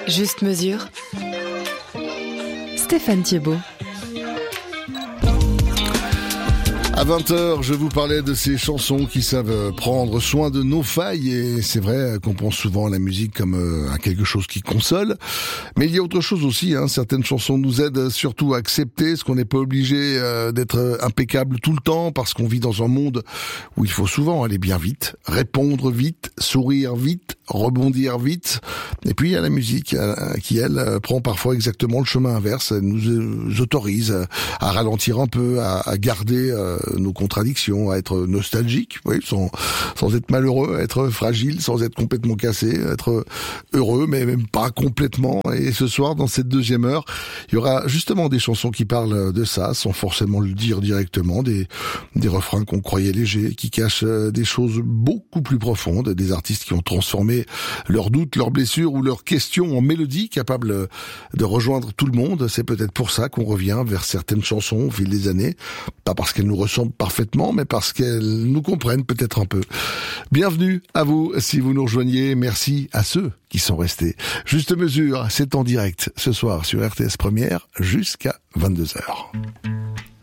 Juste mesure. Stéphane Thiebaud. À 20h, je vous parlais de ces chansons qui savent prendre soin de nos failles, et c'est vrai qu'on pense souvent à la musique comme à quelque chose qui console, mais il y a autre chose aussi, certaines chansons nous aident surtout à accepter ce qu'on n'est pas obligé d'être impeccable tout le temps, parce qu'on vit dans un monde où il faut souvent aller bien vite, répondre vite, sourire vite, rebondir vite, et puis il y a la musique qui, elle, prend parfois exactement le chemin inverse, elle nous autorise à ralentir un peu, à garder nos contradictions, à être nostalgique, oui, sans être malheureux, à être fragile, sans être complètement cassé, être heureux, mais même pas complètement. Et ce soir, dans cette deuxième heure, il y aura justement des chansons qui parlent de ça, sans forcément le dire directement, des refrains qu'on croyait légers, qui cachent des choses beaucoup plus profondes, des artistes qui ont transformé leurs doutes, leurs blessures ou leurs questions en mélodies capables de rejoindre tout le monde. C'est peut-être pour ça qu'on revient vers certaines chansons au fil des années, pas parce qu'elles nous ressemblent parfaitement, mais parce qu'elles nous comprennent peut-être un peu. Bienvenue à vous si vous nous rejoignez. Merci à ceux qui sont restés. Juste mesure, c'est en direct ce soir sur RTS Première jusqu'à 22h.